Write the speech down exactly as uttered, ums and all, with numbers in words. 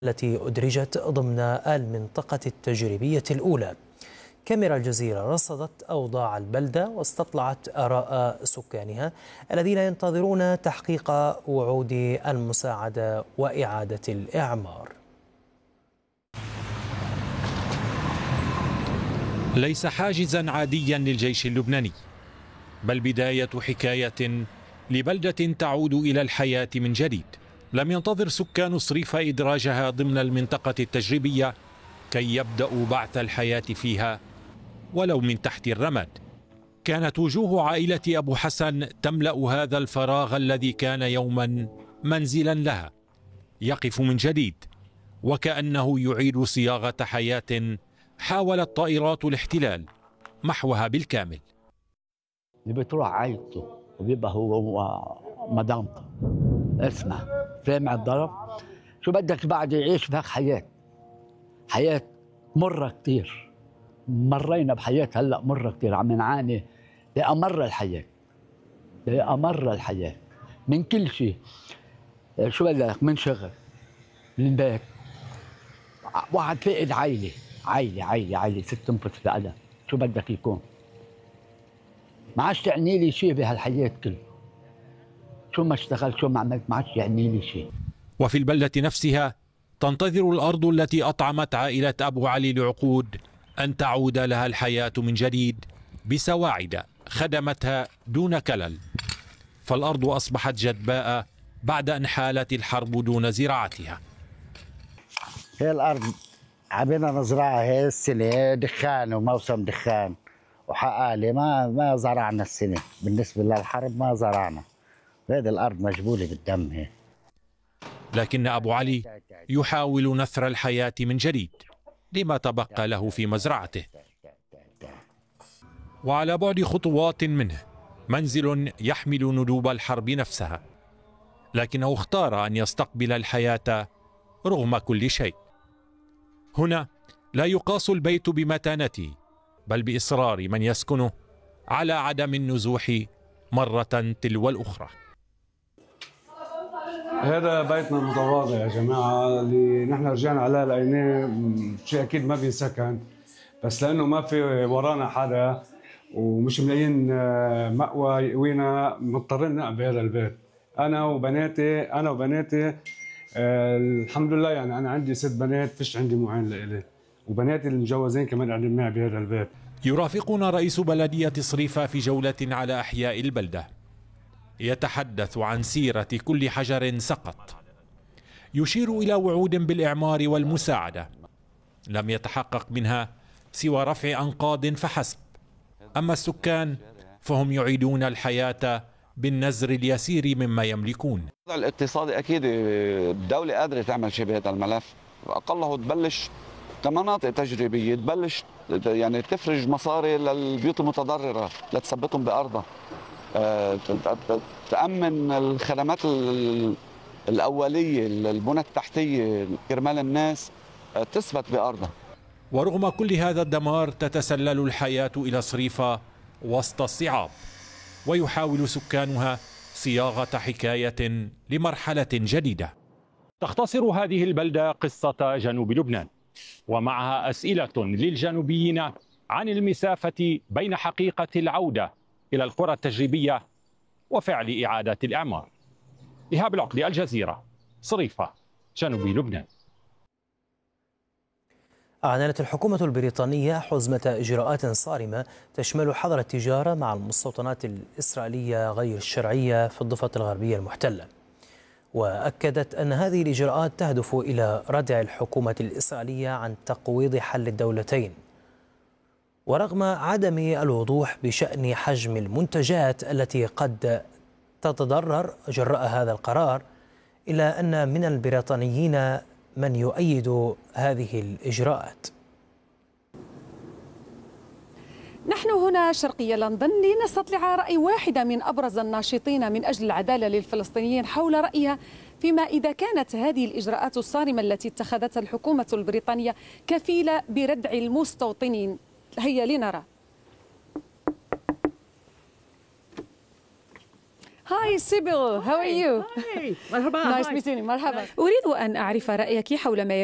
التي أدرجت ضمن المنطقة التجريبية الأولى. كاميرا الجزيرة رصدت أوضاع البلدة واستطلعت آراء سكانها الذين ينتظرون تحقيق وعود المساعدة وإعادة الإعمار. ليس حاجزا عاديا للجيش اللبناني، بل بداية حكاية لبلدة تعود إلى الحياة من جديد. لم ينتظر سكان صريفة إدراجها ضمن المنطقة التجريبية كي يبدأوا بعث الحياة فيها ولو من تحت الرماد. كانت وجوه عائلة أبو حسن تملأ هذا الفراغ الذي كان يوما منزلا لها، يقف من جديد وكأنه يعيد صياغة حياة حاولت طائرات الاحتلال محوها بالكامل. اللي بتروح عائلته وبيبقى هو ومدامته، اسمع سامع الضرب، شو بدك بعد يعيش بهاك حياة حياة مرة كتير. مرينا بحياة هلأ مرة كتير، عم نعاني لأمر الحياة لأمر الحياة من كل شيء. شو بدك من شغل من بيت، واحد فقد عائلة عائلة عائلة عائلة ست تنفس بألم، شو بدك يكون؟ ما عادش تعني لي شيء بهالحياة كله، شو ما اشتغلت شو ما عملت ما عادش يعني لي شيء. وفي البلدة نفسها تنتظر الأرض التي أطعمت عائلة أبو علي لعقود أن تعود لها الحياة من جديد بسواعد خدمتها دون كلل. فالأرض أصبحت جدباء بعد أن حالت الحرب دون زراعتها. هي الأرض عبينا نزرعها هي السنة دخان وموسم دخان وحقالي ما ما زرعنا السنة، بالنسبة للحرب ما زرعنا، هذه الأرض مجبولة بالدم هي. لكن أبو علي يحاول نثر الحياة من جديد لما تبقى له في مزرعته. وعلى بعد خطوات منه منزل يحمل ندوب الحرب نفسها، لكنه اختار أن يستقبل الحياة رغم كل شيء. هنا لا يقاس البيت بمتانته بل بإصرار من يسكنه على عدم النزوح مرة تلو الأخرى. هذا بيتنا المتواضع يا جماعة اللي نحن رجعنا عليه لقيناه شيء أكيد ما بينسكن، بس لأنه ما في ورانا حدا ومش ملاقيين مأوى يقوينا مضطرين نقعد بهذا البيت. أنا وبناتي أنا وبناتي آه الحمد لله، يعني أنا عندي ست بنات فيش عندي معين لإلي، وبناتي المجوزين كمان قاعدين معي بهذا البيت. يرافقنا رئيس بلدية صريفة في جولة على أحياء البلدة، يتحدث عن سيرة كل حجر سقط، يشير إلى وعود بالإعمار والمساعدة لم يتحقق منها سوى رفع أنقاض فحسب. أما السكان فهم يعيدون الحياة بالنزر اليسير مما يملكون. الاقتصادي أكيد الدولة قادرة تعمل شيء بهذا الملف، أقله تبلش كمناطق تجريبية تبلش يعني تفرج مصاري للبيوت المتضررة لتثبتهم بأرضها، تأمن الخدمات الأولية البنى التحتية كرمال الناس تثبت بأرضها. ورغم كل هذا الدمار تتسلل الحياة إلى صريفة وسط الصعاب، ويحاول سكانها صياغة حكاية لمرحلة جديدة. تختصر هذه البلدة قصة جنوب لبنان، ومعها أسئلة للجنوبيين عن المسافة بين حقيقة العودة إلى القرى التجريبية وفعل إعادة الإعمار. إيهاب العقدي، الجزيرة، صريفة، جنوب لبنان. أعلنت الحكومة البريطانية حزمة إجراءات صارمة تشمل حظر التجارة مع المستوطنات الإسرائيلية غير الشرعية في الضفة الغربية المحتلة، وأكدت أن هذه الإجراءات تهدف إلى ردع الحكومة الإسرائيلية عن تقويض حل الدولتين. ورغم عدم الوضوح بشأن حجم المنتجات التي قد تتضرر جراء هذا القرار، إلا أن من البريطانيين من يؤيد هذه الإجراءات. نحن هنا شرقي لندن لنستطلع رأي واحدة من أبرز الناشطين من أجل العدالة للفلسطينيين حول رأيها فيما إذا كانت هذه الإجراءات الصارمة التي اتخذتها الحكومة البريطانية كفيلة بردع المستوطنين. هيا لنرى. Hi Sibyl, how are you? مرحبا. Nice meeting you. مرحبا. أريد أن أعرف رأيك حول ما